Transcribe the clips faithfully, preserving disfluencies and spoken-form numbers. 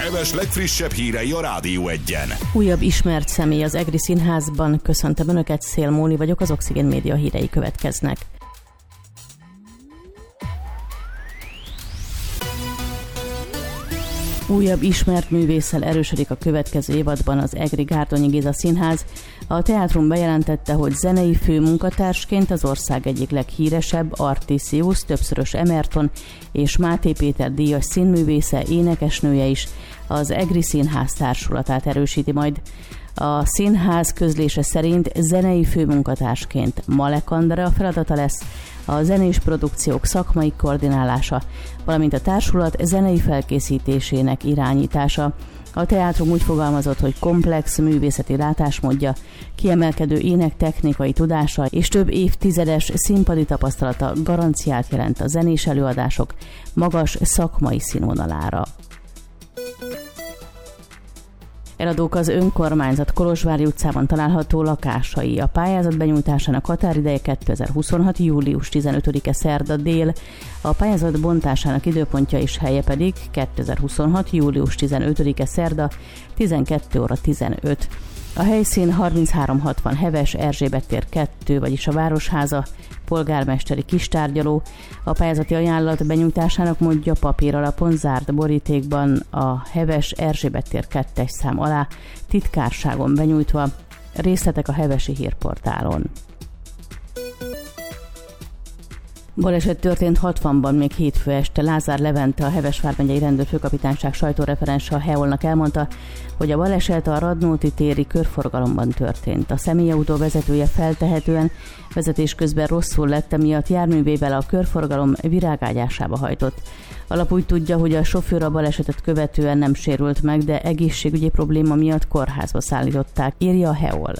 Heves legfrissebb hírei a Rádió Egyen. Újabb ismert személy az Egri Színházban. Köszöntöm Önöket, Szél Móni vagyok, az Oxigén Média hírei következnek. Újabb ismert művésszel erősödik a következő évadban az Egri Gárdonyi Géza Színház. A teátrum bejelentette, hogy zenei főmunkatársként az ország egyik leghíresebb Artisius, többszörös Emerton és Máté Péter díjas színművésze, énekesnője is az Egri Színház társulatát erősíti majd. A színház közlése szerint zenei főmunkatársként Malek Andrea feladata lesz, a zenés produkciók szakmai koordinálása, valamint a társulat zenei felkészítésének irányítása. A teátrum úgy fogalmazott, hogy komplex művészeti látásmódja, kiemelkedő énektechnikai tudása és több évtizedes színpadi tapasztalata garanciát jelent a zenés előadások magas szakmai színvonalára. Eladók az önkormányzat Kolozsvári utcában található lakásai. A pályázat benyújtásának határideje kétezer-huszonhat. július tizenötödike szerda dél. A pályázat bontásának időpontja és helye pedig kétezer-huszonhat. július tizenötödike szerda tizenkettő óra tizenöt. A helyszín harminchárom hatvan Heves, Erzsébet tér kettő, vagyis a Városháza, polgármesteri kistárgyaló. A pályázati ajánlat benyújtásának módja papír alapon, zárt borítékban a Heves Erzsébet tér kettes szám alá, titkárságon benyújtva. Részletek a hevesi hírportálon. Baleset történt hatvanban még hétfő este. Lázár Levente, a Heves vármegyei rendőrfőkapitányság sajtóreferense a Heolnak elmondta, hogy a baleset a Radnóti téri körforgalomban történt. A személyautó vezetője feltehetően vezetés közben rosszul lett, emiatt járművével a körforgalom virágágyásába hajtott. Alap úgy tudja, hogy a sofőr a balesetet követően nem sérült meg, de egészségügyi probléma miatt kórházba szállították, írja a Heol.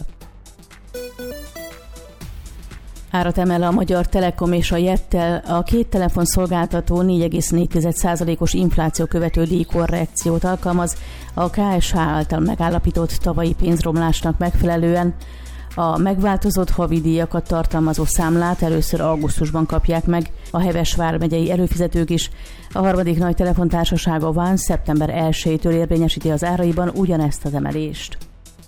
Árat emel a Magyar Telekom és a Jettel. A két telefonszolgáltató négy egész négy százalékos infláció követő díjkorrekciót alkalmaz a ká es há által megállapított tavalyi pénzromlásnak megfelelően. A megváltozott havidíjakat tartalmazó számlát először augusztusban kapják meg a Heves vármegyei előfizetők is. A harmadik nagy telefontársaság, a Ván, szeptember elsejétől érvényesíti az áraiban ugyanezt az emelést.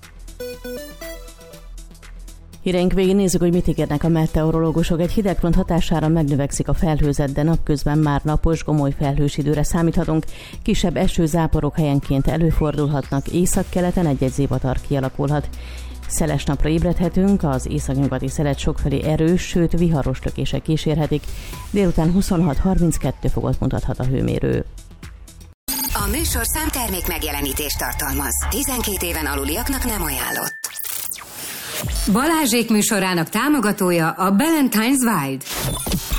Híreink végén nézzük, hogy mit ígérnek a meteorológusok. Egy hideg front hatására megnövekszik a felhőzet, de napközben már napos, gomoly felhős időre számíthatunk. Kisebb esőzáporok helyenként előfordulhatnak, északkeleten egy-egy zivatar kialakulhat. Szeles napra ébredhetünk, az északnyugati szelet sokfelé erős, sőt viharos tökések kísérhetik. Délután huszonhat harminckettő fokot mutathat a hőmérő. A műsorszám termék megjelenítést tartalmaz. tizenkét éven aluliaknak nem ajánlott. Balázsék műsorának támogatója a Ballantine's Wild.